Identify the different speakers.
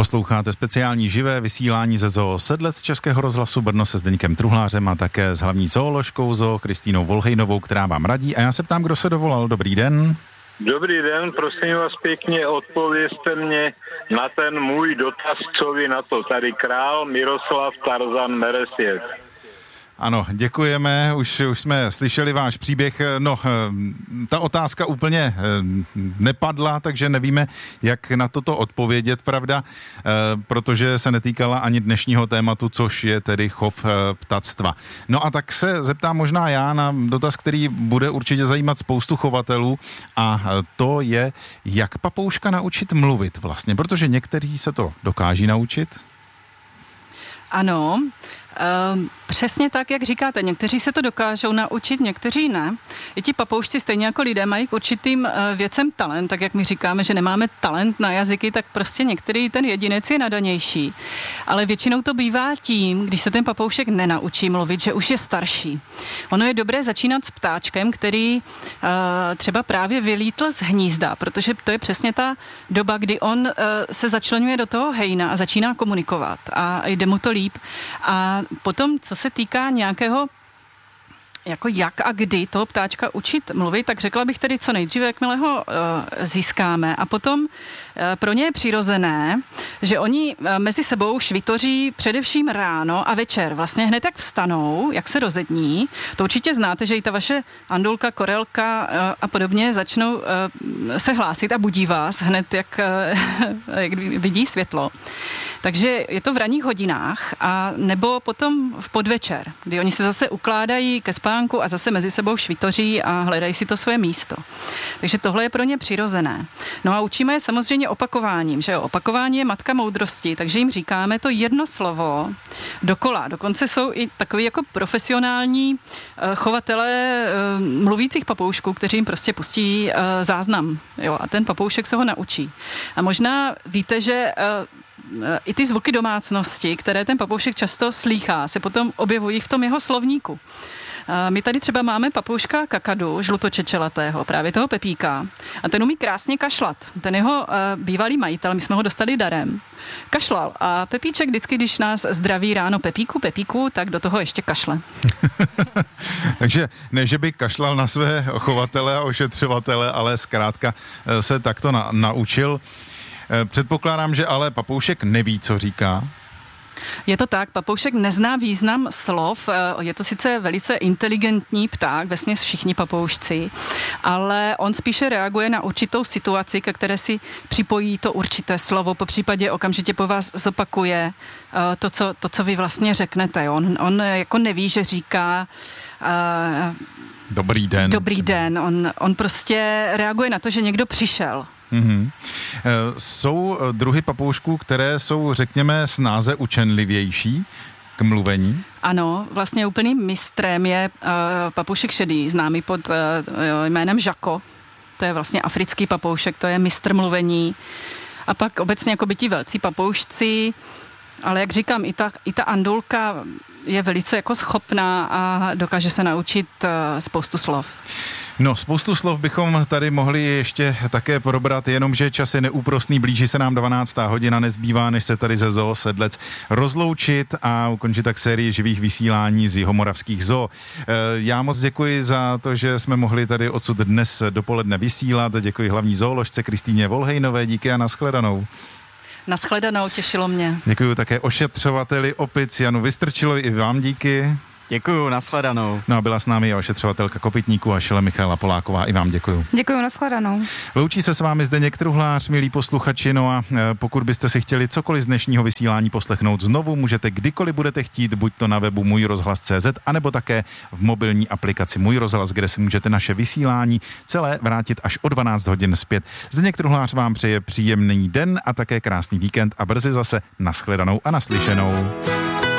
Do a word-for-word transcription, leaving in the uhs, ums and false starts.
Speaker 1: Posloucháte speciální živé vysílání ze Zoo Sedlec z Českého rozhlasu Brno se Zdeňkem Truhlářem a také s hlavní zooložkou Zoo Kristýnou Volhejnovou, která vám radí. A já se ptám, kdo se dovolal. Dobrý den.
Speaker 2: Dobrý den, prosím vás pěkně, odpovězte mě na ten můj dotaz, co vy na to. Tady král Miroslav Tarzan Meresiev.
Speaker 1: Ano, děkujeme, už, už jsme slyšeli váš příběh, no ta otázka úplně nepadla, takže nevíme, jak na toto odpovědět, pravda, protože se netýkala ani dnešního tématu, což je tedy chov ptactva. No a tak se zeptám možná já na dotaz, který bude určitě zajímat spoustu chovatelů, a to je, jak papouška naučit mluvit vlastně, protože někteří se to dokáží naučit.
Speaker 3: Ano, Uh, přesně tak, jak říkáte, někteří se to dokážou naučit, někteří ne. I ti papoušci stejně jako lidé mají k určitým uh, věcem talent, tak jak my říkáme, že nemáme talent na jazyky, tak prostě některý ten jedinec je nadanější. Ale většinou to bývá tím, když se ten papoušek nenaučí mluvit, že už je starší. Ono je dobré začínat s ptáčkem, který uh, třeba právě vylítl z hnízda, protože to je přesně ta doba, kdy on uh, se začleňuje do toho hejna a začíná komunikovat a jde mu to líp. A potom, co se týká nějakého, jako jak a kdy toho ptáčka učit mluvit, tak řekla bych tedy co nejdříve, jakmile ho uh, získáme. A potom uh, pro ně je přirozené, že oni uh, mezi sebou švitoří především ráno a večer. Vlastně hned jak vstanou, jak se rozední. To určitě znáte, že i ta vaše andulka, korelka uh, a podobně začnou uh, se hlásit a budí vás hned, jak, uh, jak vidí světlo. Takže je to v ranních hodinách a nebo potom v podvečer, kdy oni se zase ukládají ke spánku a zase mezi sebou švitoří a hledají si to své místo. Takže tohle je pro ně přirozené. No a učíme je samozřejmě opakováním, že jo? Opakování je matka moudrosti, takže jim říkáme to jedno slovo dokola. Dokonce jsou i takový jako profesionální uh, chovatelé uh, mluvících papoušků, kteří jim prostě pustí uh, záznam, jo? A ten papoušek se ho naučí. A možná víte, že uh, i ty zvuky domácnosti, které ten papoušek často slýchá, se potom objevují v tom jeho slovníku. My tady třeba máme papouška kakadu, žlutočečelatého, právě toho Pepíka. A ten umí krásně kašlat. Ten jeho bývalý majitel, my jsme ho dostali darem, kašlal. A Pepíček vždycky, když nás zdraví ráno Pepíku, Pepíku, tak do toho ještě kašle.
Speaker 1: Takže ne, že by kašlal na své chovatele a ošetřovatele, ale zkrátka se takto na, naučil. Předpokládám, že ale papoušek neví, co říká.
Speaker 3: Je to tak, papoušek nezná význam slov, je to sice velice inteligentní pták, vesměs všichni papoušci, ale on spíše reaguje na určitou situaci, ke které si připojí to určité slovo, po případě okamžitě po vás zopakuje to, co, to, co vy vlastně řeknete. On, on jako neví, že říká uh,
Speaker 1: dobrý den.
Speaker 3: Dobrý den, on, on prostě reaguje na to, že někdo přišel.
Speaker 1: Mm-hmm. Jsou druhy papoušků, které jsou, řekněme, snáze učenlivější k mluvení?
Speaker 3: Ano, vlastně úplným mistrem je uh, papoušek šedý, známý pod uh, jménem Žako. To je vlastně africký papoušek, to je mistr mluvení. A pak obecně jako by ti velcí papoušci, ale jak říkám, i ta, i ta andulka je velice jako schopná a dokáže se naučit uh, spoustu slov.
Speaker 1: No, spoustu slov bychom tady mohli ještě také probrat, jenomže čas je neúprosný, blíží se nám dvanáctá hodina, nezbývá, než se tady ze Zoo Sedlec rozloučit a ukončit tak sérii živých vysílání z jihomoravských zoo. Já moc děkuji za to, že jsme mohli tady odsud dnes dopoledne vysílat, děkuji hlavní zooložce Kristýně Volhejnové, díky a nashledanou.
Speaker 3: Nashledanou, těšilo mě.
Speaker 1: Děkuji také ošetřovateli opic Janu Vystrčilovi, i vám díky.
Speaker 4: Děkuju, nashledanou.
Speaker 1: No a byla s námi ošetřovatelka kopytníků Ašele Michaela Poláková, i vám děkuju.
Speaker 5: Děkuju, nashledanou.
Speaker 1: Loučí se s vámi Zdeněk Truhlář, milí posluchači, no a pokud byste si chtěli cokoliv z dnešního vysílání poslechnout znovu, můžete kdykoliv budete chtít, buď to na webu můj rozhlas tečka cé zet, anebo také v mobilní aplikaci Můj rozhlas, kde si můžete naše vysílání celé vrátit až o dvanáct hodin zpět. Zdeněk Truhlář vám přeje příjemný den a také krásný víkend a brzy zase nashledanou a naslyšenou.